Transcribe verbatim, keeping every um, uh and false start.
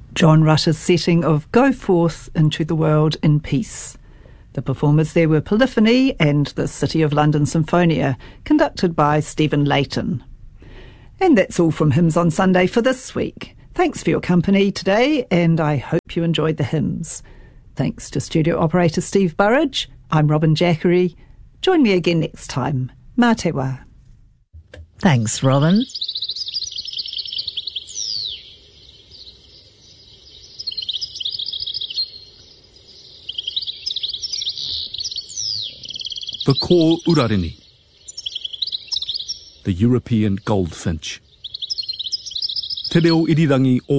John Rutter's setting of Go Forth into the World in Peace. The performers there were Polyphony and the City of London Symphonia, conducted by Stephen Layton. And that's all from Hymns on Sunday for this week. Thanks for your company today, and I hope you enjoyed the hymns. Thanks to studio operator Steve Burridge. I'm Robin Jackery. Join me again next time. Mā te wā. Thanks, Robin. The Ko Urarini, the European goldfinch. Te reo irirangi o